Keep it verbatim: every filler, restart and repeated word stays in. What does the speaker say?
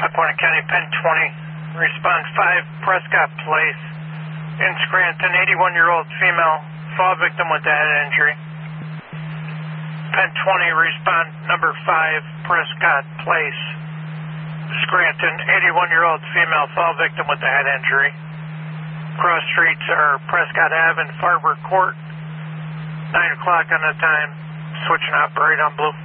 Lackawanna County, Penn twenty, respond five, Prescott Place, in Scranton, eighty-one-year-old female, fall victim with a head injury. Penn twenty, respond number five, Prescott Place, Scranton, eighty-one-year-old female, fall victim with a head injury. Cross streets are Prescott Ave and Farber Court, nine o'clock on the time, switching operator on blue.